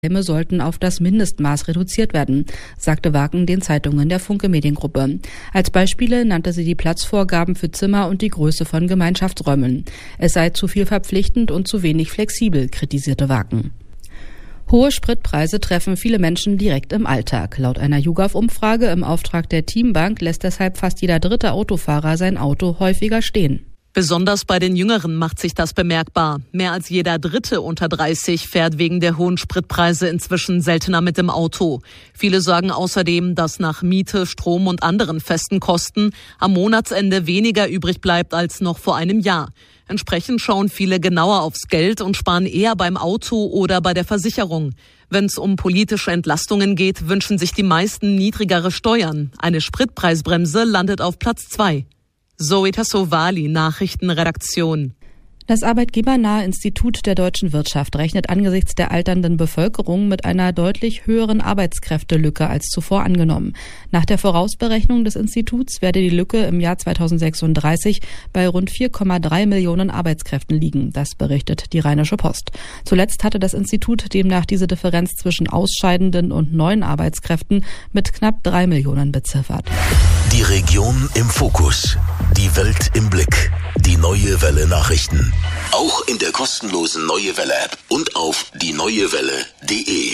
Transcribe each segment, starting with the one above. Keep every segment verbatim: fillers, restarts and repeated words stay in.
sollten auf das Mindestmaß reduziert werden, sagte Waken den Zeitungen der Funke Mediengruppe. Als Beispiele nannte sie die Platzvorgaben für Zimmer und die Größe von Gemeinschaftsräumen. Es sei zu viel verpflichtend und zu wenig flexibel, kritisierte Waken. Hohe Spritpreise treffen viele Menschen direkt im Alltag. Laut einer YouGov-Umfrage im Auftrag der Teambank lässt deshalb fast jeder dritte Autofahrer sein Auto häufiger stehen. Besonders bei den Jüngeren macht sich das bemerkbar. Mehr als jeder Dritte unter dreißig fährt wegen der hohen Spritpreise inzwischen seltener mit dem Auto. Viele sagen außerdem, dass nach Miete, Strom und anderen festen Kosten am Monatsende weniger übrig bleibt als noch vor einem Jahr. Entsprechend schauen viele genauer aufs Geld und sparen eher beim Auto oder bei der Versicherung. Wenn es um politische Entlastungen geht, wünschen sich die meisten niedrigere Steuern. Eine Spritpreisbremse landet auf Platz zwei. Zoe Tassovali, Nachrichtenredaktion. Das arbeitgebernahe Institut der deutschen Wirtschaft rechnet angesichts der alternden Bevölkerung mit einer deutlich höheren Arbeitskräftelücke als zuvor angenommen. Nach der Vorausberechnung des Instituts werde die Lücke im Jahr zweitausendsechsunddreißig bei rund vier Komma drei Millionen Arbeitskräften liegen. Das berichtet die Rheinische Post. Zuletzt hatte das Institut demnach diese Differenz zwischen ausscheidenden und neuen Arbeitskräften mit knapp drei Millionen beziffert. Die Region im Fokus. Die Welt im Blick. Die Neue Welle Nachrichten. Auch in der kostenlosen Neue Welle App und auf die neue welle punkt de.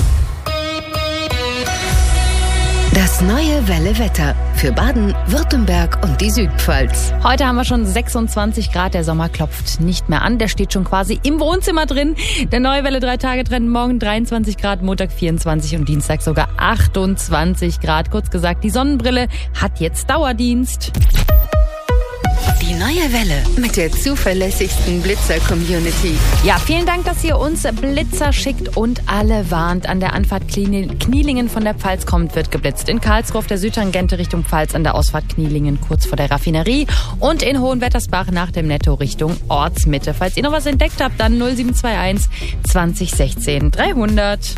Das Neue Welle Wetter für Baden, Württemberg und die Südpfalz. Heute haben wir schon sechsundzwanzig Grad, der Sommer klopft nicht mehr an, der steht schon quasi im Wohnzimmer drin. Der Neue Welle drei Tage Trend, morgen dreiundzwanzig Grad, Montag vierundzwanzig und Dienstag sogar achtundzwanzig Grad. Kurz gesagt, die Sonnenbrille hat jetzt Dauerdienst. Die Neue Welle mit der zuverlässigsten Blitzer-Community. Ja, vielen Dank, dass ihr uns Blitzer schickt und alle warnt. An der Anfahrt Knielingen von der Pfalz kommt, wird geblitzt. In Karlsruhe auf der Südtangente Richtung Pfalz an der Ausfahrt Knielingen kurz vor der Raffinerie und in Hohenwettersbach nach dem Netto Richtung Ortsmitte. Falls ihr noch was entdeckt habt, dann null sieben zwei eins zwanzig sechzehn dreihundert.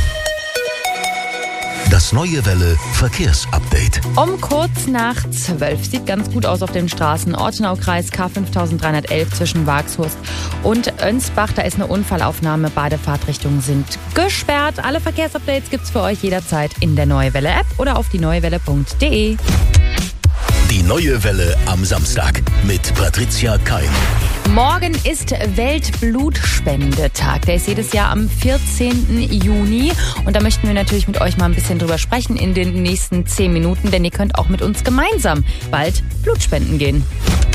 Das Neue Welle Verkehrsupdate. Um kurz nach zwölf. Sieht ganz gut aus auf den Straßen. Ortenaukreis K fünftausenddreihundertelf zwischen Wagshust und Önsbach. Da ist eine Unfallaufnahme. Badefahrtrichtungen sind gesperrt. Alle Verkehrsupdates gibt's für euch jederzeit in der Neue Welle App oder auf die neue welle punkt de. Die Neue Welle am Samstag mit Patricia Keim. Morgen ist Weltblutspendetag. Der ist jedes Jahr am vierzehnten Juni. Und da möchten wir natürlich mit euch mal ein bisschen drüber sprechen in den nächsten zehn Minuten. Denn ihr könnt auch mit uns gemeinsam bald Blut spenden gehen.